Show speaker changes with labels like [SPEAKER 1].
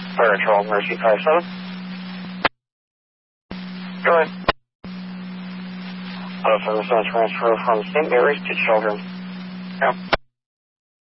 [SPEAKER 1] Fire Control, Mercy 57. Go ahead. From the transfer from St. Mary's to Children. Yeah.